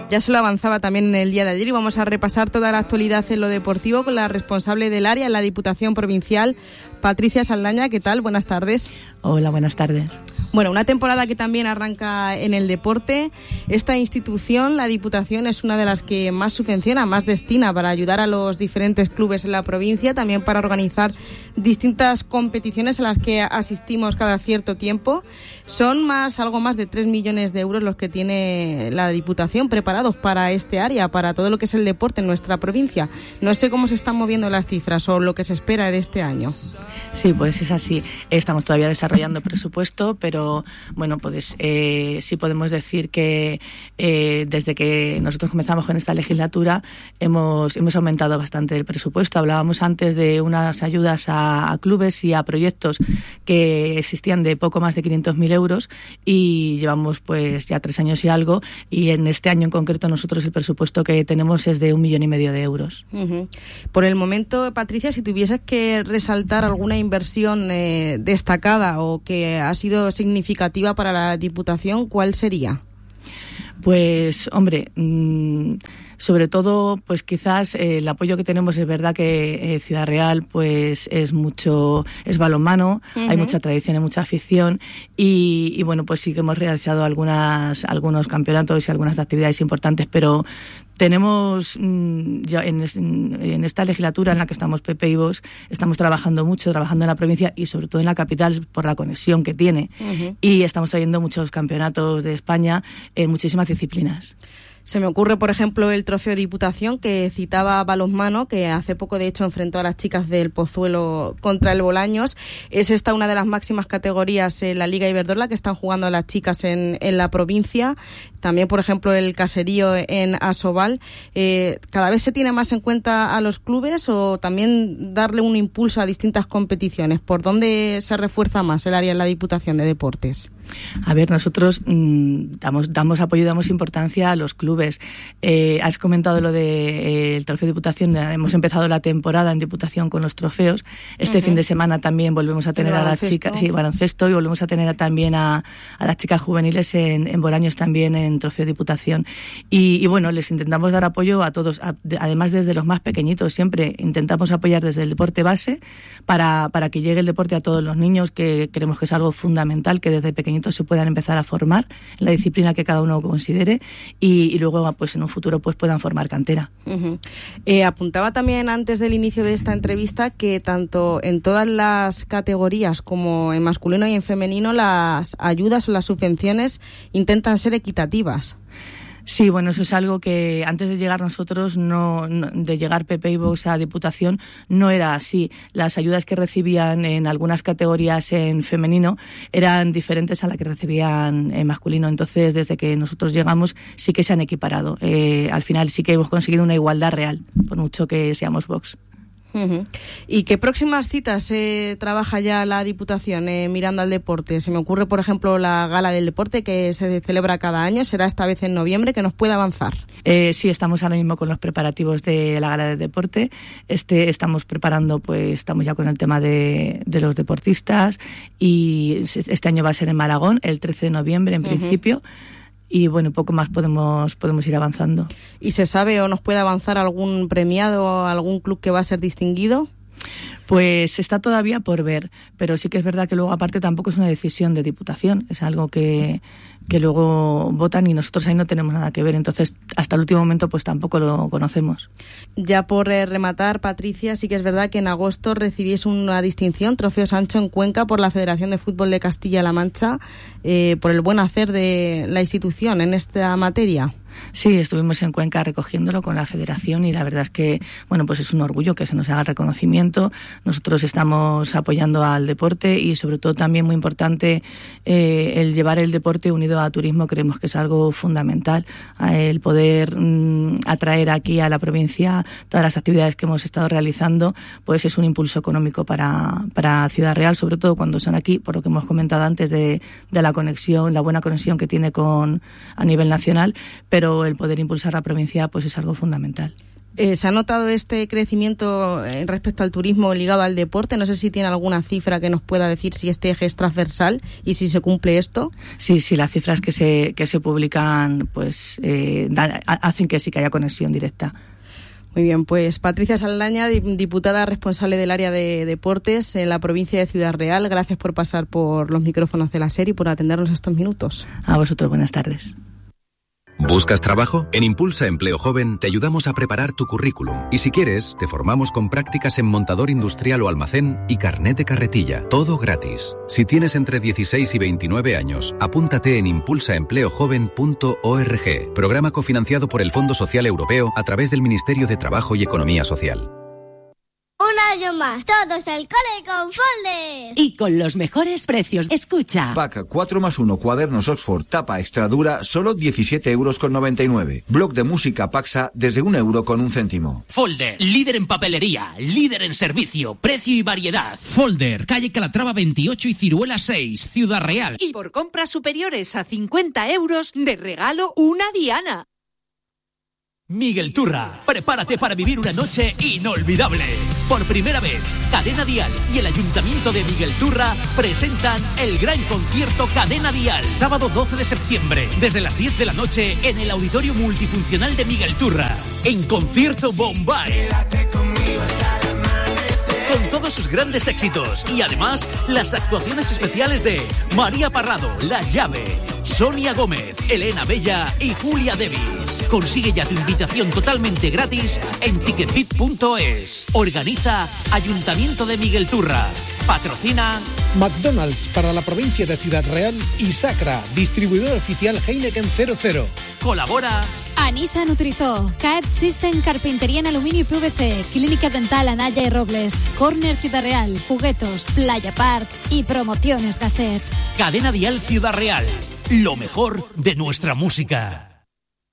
Ya se lo avanzaba también en el día de ayer y vamos a repasar toda la actualidad en lo deportivo con la responsable del área en la Diputación Provincial, Patricia Saldaña. ¿Qué tal? Buenas tardes. Hola, buenas tardes. Bueno, una temporada que también arranca en el deporte. Esta institución, la Diputación, es una de las que más subvenciona, más destina para ayudar a los diferentes clubes en la provincia, también para organizar distintas competiciones a las que asistimos cada cierto tiempo. Son algo más de 3 millones de euros los que tiene la Diputación preparados para este área, para todo lo que es el deporte en nuestra provincia. No sé cómo se están moviendo las cifras o lo que se espera de este año. Sí, pues es así. Estamos todavía desarrollando presupuesto, pero bueno, pues sí podemos decir que desde que nosotros comenzamos con esta legislatura hemos aumentado bastante el presupuesto. Hablábamos antes de unas ayudas a clubes y a proyectos que existían de poco más de 500.000 euros y llevamos pues ya 3 años y algo, y en este año en concreto nosotros el presupuesto que tenemos es de 1,5 millones de euros. Uh-huh. Por el momento, Patricia, si tuvieses que resaltar alguna inversión destacada o que ha sido significativa para la Diputación, ¿cuál sería? Pues, hombre, sobre todo, pues quizás el apoyo que tenemos, es verdad que Ciudad Real pues es balonmano, uh-huh. Hay mucha tradición y mucha afición y bueno, pues sí que hemos realizado algunos campeonatos y algunas actividades importantes, pero tenemos ya en esta legislatura en la que estamos Pepe y vos, estamos trabajando en la provincia y sobre todo en la capital por la conexión que tiene, uh-huh. Y estamos trayendo muchos campeonatos de España en muchísimas disciplinas. Se me ocurre, por ejemplo, el Trofeo Diputación, que citaba balonmano, que hace poco, de hecho, enfrentó a las chicas del Pozuelo contra el Bolaños. Es esta una de las máximas categorías en la Liga Iberdrola que están jugando las chicas en la provincia. También, por ejemplo, el Caserío en Asobal. ¿Cada vez se tiene más en cuenta a los clubes o también darle un impulso a distintas competiciones? ¿Por dónde se refuerza más el área en la Diputación de Deportes? A ver, nosotros damos apoyo, damos importancia a los clubes. Has comentado lo de el Trofeo de Diputación. Hemos empezado la temporada en Diputación con los trofeos. Este fin de semana también volvemos a tener a las chicas, baloncesto, y volvemos a tener también a las chicas juveniles en Bolaños también en Trofeo de Diputación. Y bueno, les intentamos dar apoyo a todos, además desde los más pequeñitos. Siempre intentamos apoyar desde el deporte base para que llegue el deporte a todos los niños, que creemos que es algo fundamental, que desde pequeñitos se puedan empezar a formar en la disciplina que cada uno considere y luego pues en un futuro pues puedan formar cantera. Uh-huh. Apuntaba también antes del inicio de esta entrevista que tanto en todas las categorías como en masculino y en femenino las ayudas o las subvenciones intentan ser equitativas. Sí, bueno, eso es algo que antes de llegar nosotros, de llegar Pepe y Vox a Diputación, no era así. Las ayudas que recibían en algunas categorías en femenino eran diferentes a las que recibían en masculino. Entonces, desde que nosotros llegamos, sí que se han equiparado. Al final sí que hemos conseguido una igualdad real, por mucho que seamos Vox. Uh-huh. ¿Y qué próximas citas trabaja ya la Diputación mirando al deporte? Se me ocurre, por ejemplo, la Gala del Deporte que se celebra cada año, será esta vez en noviembre, que nos pueda avanzar. Sí, estamos ahora mismo con los preparativos de la Gala del Deporte. Estamos preparando, pues estamos ya con el tema de los deportistas y este año va a ser en Malagón, el 13 de noviembre en principio. Y bueno, poco más podemos ir avanzando. ¿Y se sabe o nos puede avanzar algún premiado, algún club que va a ser distinguido? Pues está todavía por ver, pero sí que es verdad que luego aparte tampoco es una decisión de Diputación, es algo que luego votan y nosotros ahí no tenemos nada que ver, entonces hasta el último momento pues tampoco lo conocemos. Ya por rematar, Patricia, sí que es verdad que en agosto recibís una distinción, Trofeo Sancho en Cuenca, por la Federación de Fútbol de Castilla-La Mancha, por el buen hacer de la institución en esta materia. Sí, estuvimos en Cuenca recogiéndolo con la Federación y la verdad es que, bueno, pues es un orgullo que se nos haga el reconocimiento. Nosotros estamos apoyando al deporte y sobre todo también muy importante el llevar el deporte unido a turismo, creemos que es algo fundamental. El poder atraer aquí a la provincia todas las actividades que hemos estado realizando, pues es un impulso económico para Ciudad Real, sobre todo cuando son aquí, por lo que hemos comentado antes de la conexión, la buena conexión que tiene a nivel nacional, pero el poder impulsar la provincia pues es algo fundamental. ¿Se ha notado este crecimiento respecto al turismo ligado al deporte? No sé si tiene alguna cifra que nos pueda decir si este eje es transversal y si se cumple esto. Sí, las cifras que se publican pues hacen que sí que haya conexión directa. Muy bien, pues Patricia Saldaña, diputada responsable del área de deportes en la provincia de Ciudad Real, gracias por pasar por los micrófonos de la SER y por atendernos estos minutos. A vosotros, buenas tardes. ¿Buscas trabajo? En Impulsa Empleo Joven te ayudamos a preparar tu currículum y si quieres, te formamos con prácticas en montador industrial o almacén y carnet de carretilla, todo gratis. Si tienes entre 16 y 29 años, apúntate en impulsaempleojoven.org, programa cofinanciado por el Fondo Social Europeo a través del Ministerio de Trabajo y Economía Social. Un año más, todos al cole con Folder. Y con los mejores precios. Escucha. Pack 4+1 cuadernos Oxford tapa extra dura, solo 17,99 €. Bloc de música Paxa desde 1 €. Folder, líder en papelería, líder en servicio, precio y variedad. Folder, calle Calatrava 28 y Ciruela 6, Ciudad Real. Y por compras superiores a 50 € de regalo una diana. Miguel Turra, prepárate para vivir una noche inolvidable. Por primera vez, Cadena Dial y el Ayuntamiento de Miguel Turra presentan el gran concierto Cadena Dial, sábado 12 de septiembre, desde las 10 de la noche en el Auditorio Multifuncional de Miguel Turra, en concierto Bombay. Con todos sus grandes éxitos y además las actuaciones especiales de María Parrado, La Llave, Sonia Gómez, Elena Bella y Julia Devis. Consigue ya tu invitación totalmente gratis en ticketbit.es. Organiza Ayuntamiento de Miguel Turra. Patrocina McDonald's para la provincia de Ciudad Real y Sacra, distribuidor oficial Heineken 00. Colabora Anisa Nutrizó, CAED System Carpintería en Aluminio y PVC, Clínica Dental Anaya y Robles, Corner Ciudad Real, Juguetos, Playa Park y Promociones Gasset. Cadena Dial Ciudad Real, lo mejor de nuestra música.